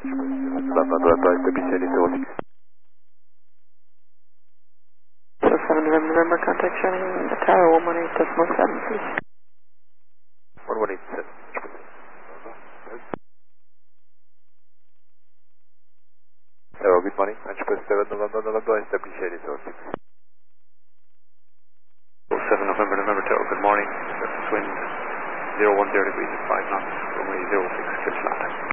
November, establish any 7 November, contact Shannon, the tower 118.7, please. 1187. Hello, good morning. Anchorage 7 November, establish any 06. 7 November Tower, good morning. Wind 010 degrees, 5 knots, runway 06, just flat.